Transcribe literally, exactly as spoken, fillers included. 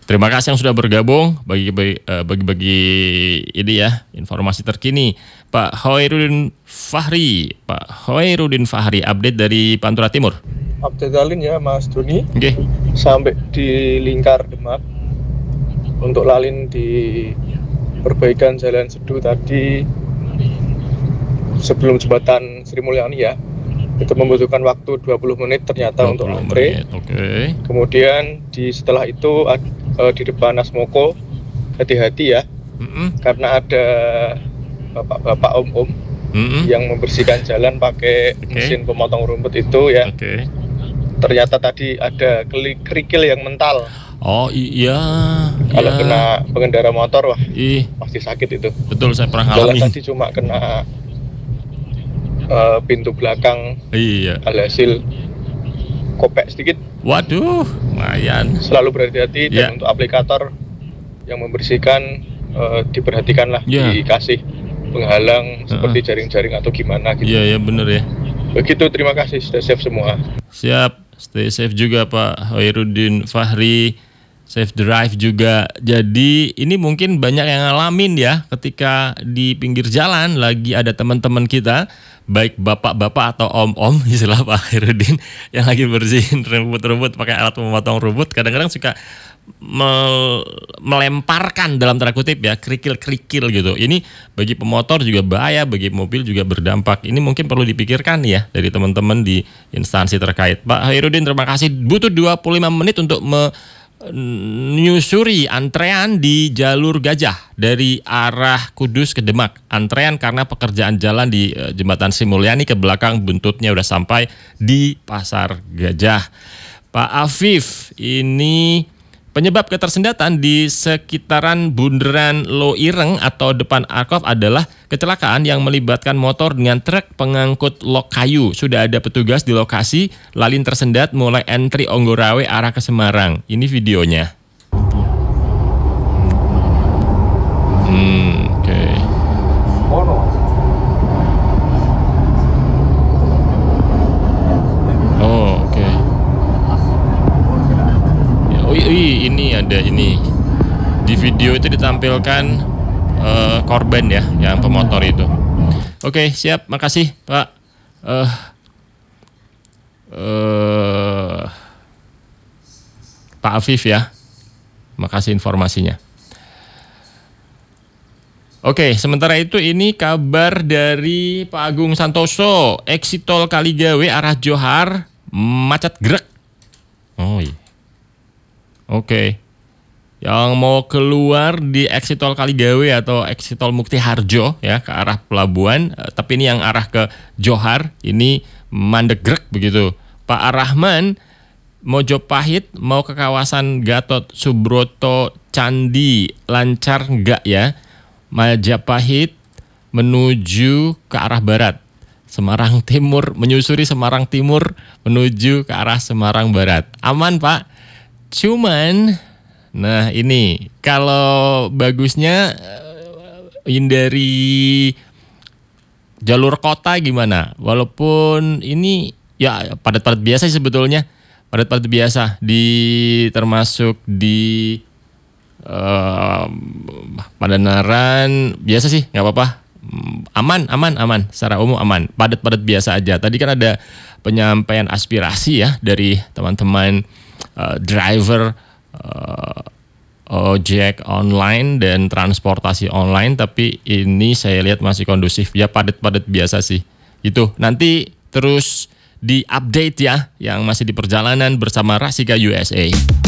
Terima kasih yang sudah bergabung bagi-bagi bagi-bagi ini ya informasi terkini. Pak Hoirudin Fahri, Pak Hoirudin Fahri, update dari Pantura Timur. Update Lalin ya Mas Doni. Oke. Okay. Sampai di Lingkar Demak. Untuk Lalin di perbaikan Jalan Sedu tadi sebelum jembatan Sri Mulyani ya. Itu membutuhkan waktu dua puluh menit ternyata untuk antre. Oke. Okay. Kemudian di setelah itu uh, di depan Asmoko hati-hati ya. Mm-hmm. Karena ada bapak-bapak om-om mm-hmm. yang membersihkan jalan pakai okay. mesin pemotong rumput itu ya. Okay. Ternyata tadi ada kerikil yang mental. Oh iya. Kalau iya. kena pengendara motor wah Ih. pasti sakit itu. Betul, saya pernah ngalamin. Jalan tadi cuma kena Uh, pintu belakang, iya. Alhasil kopek sedikit. Waduh, lumayan. Selalu berhati-hati yeah. Dan untuk aplikator yang membersihkan uh, diperhatikanlah, yeah. Dikasih penghalang uh-uh. seperti jaring-jaring atau gimana gitu. Iya, yeah, iya yeah, bener ya. Begitu, terima kasih, stay safe semua. Siap, stay safe juga Pak Hoirudin Fahri. Safe drive juga. Jadi ini mungkin banyak yang ngalamin ya ketika di pinggir jalan lagi ada teman-teman kita, baik bapak-bapak atau om-om istilah Pak Hoirudin yang lagi bersihin rumput-rumput pakai alat memotong rumput, kadang-kadang suka mel- melemparkan dalam tanda kutip ya kerikil-kerikil gitu. Ini bagi pemotor juga bahaya, bagi mobil juga berdampak. Ini mungkin perlu dipikirkan ya dari teman-teman di instansi terkait. Pak Hoirudin, terima kasih. Butuh dua puluh lima menit untuk me menyusuri antrean di jalur Gajah dari arah Kudus ke Demak. Antrean karena pekerjaan jalan di uh, jembatan Sri Mulyani, ke belakang buntutnya udah sampai di Pasar Gajah. Pak Afif, ini penyebab ketersendatan di sekitaran Bundaran Loireng atau depan Arkov adalah kecelakaan yang melibatkan motor dengan truk pengangkut lok kayu. Sudah ada petugas di lokasi, Lalin tersendat mulai entry Onggorawe arah ke Semarang. Ini videonya. Hmm, oke. Okay. Oh, oke. Okay. Oh, ini ada ini. Di video itu ditampilkan uh, korban ya, yang pemotor itu. Oke, siap, makasih Pak. Uh, uh, Pak Afif ya, makasih informasinya. Oke, sementara itu ini kabar dari Pak Agung Santoso, exit tol Kaligawe arah Johar macet grek. Oh iya. Oke. Yang mau keluar di exit tol Kaligawe atau exit tol Mukti Harjo ya ke arah pelabuhan, tapi ini yang arah ke Johar ini mandek grek begitu. Pak Arahman Mojopahit mau ke kawasan Gatot Subroto Candi lancar enggak ya? Majapahit menuju ke arah barat. Semarang Timur menyusuri Semarang Timur menuju ke arah Semarang Barat. Aman Pak. Cuman nah ini kalau bagusnya hindari jalur kota gimana? Walaupun ini ya padat-padat biasa sih sebetulnya. Padat-padat biasa di termasuk di Uh, Padanaran biasa sih, nggak apa-apa, aman, aman, aman, secara umum aman, padat-padat biasa aja. Tadi kan ada penyampaian aspirasi ya dari teman-teman uh, driver uh, ojek online dan transportasi online, tapi ini saya lihat masih kondusif ya, padat-padat biasa sih. Itu nanti terus di update ya yang masih di perjalanan bersama Rasika U S A.